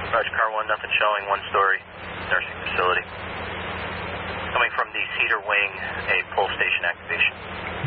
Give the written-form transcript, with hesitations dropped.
Roger, car 1, nothing showing, 1-story nursing facility. Coming from the Cedar Wing, a pull station activation.